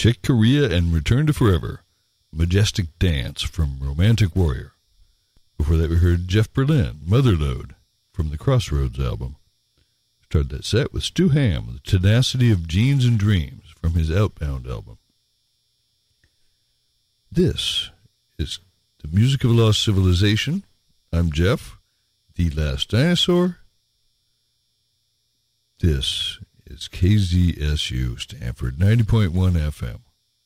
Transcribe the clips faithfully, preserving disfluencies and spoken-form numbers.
Chick Corea and Return to Forever, Majestic Dance from Romantic Warrior. Before that we heard Jeff Berlin, Motherlode from the Crossroads album. Started that set with Stu Hamm, The Tenacity of Jeans and Dreams from his Outbound album. This is the Music of Lost Civilization. I'm Jeff, the Last Dinosaur. This is K Z S U, Stanford, ninety point one F M.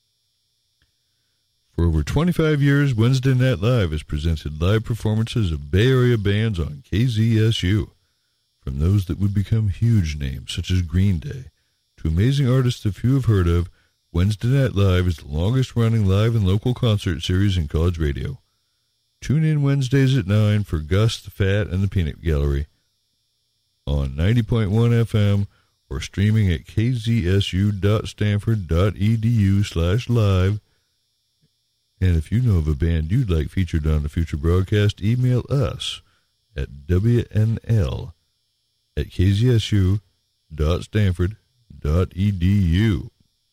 For over twenty-five years, Wednesday Night Live has presented live performances of Bay Area bands on K Z S U. From those that would become huge names, such as Green Day, to amazing artists that few have heard of, Wednesday Night Live is the longest-running live and local concert series in college radio. Tune in Wednesdays at nine for Gus, the Fat, and the Peanut Gallery on ninety point one F M or streaming at k z s u dot stanford dot e d u slash live. And if you know of a band you'd like featured on a future broadcast, email us at w n l at k z s u dot stanford dot e d u.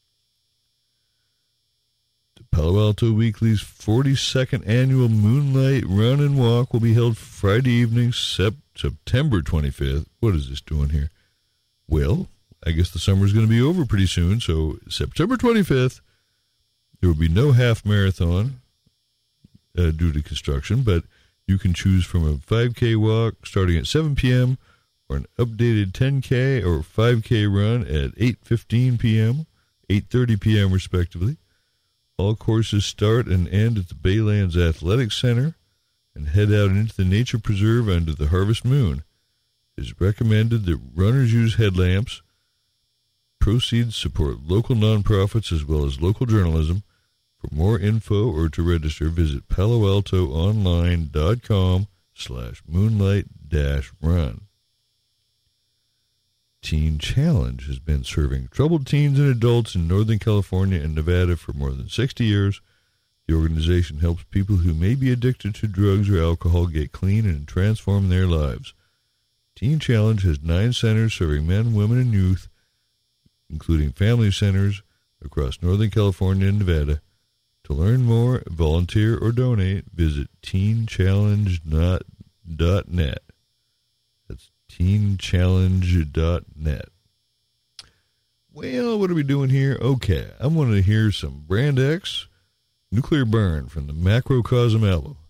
The Palo Alto Weekly's forty-second annual Moonlight Run and Walk will be held Friday evening, sep- September twenty-fifth. What is this doing here? Well, I guess the summer's going to be over pretty soon, so September twenty-fifth, there will be no half marathon uh, due to construction, but you can choose from a five K walk starting at seven p.m. or an updated ten K or five K run at eight fifteen p.m., eight thirty p.m. respectively. All courses start and end at the Baylands Athletic Center and head out into the nature preserve under the harvest moon. It is recommended that runners use headlamps. Proceeds support local nonprofits as well as local journalism. For more info or to register, visit palo alto online dot com slash moonlight dash run. Teen Challenge has been serving troubled teens and adults in Northern California and Nevada for more than sixty years. The organization helps people who may be addicted to drugs or alcohol get clean and transform their lives. Teen Challenge has nine centers serving men, women, and youth, including family centers across Northern California and Nevada. To learn more, volunteer, or donate, visit teen challenge dot net. That's teen challenge dot net. Well, what are we doing here? Okay, I want to hear some Brand X, Nuclear Burn from the Macrocosm album.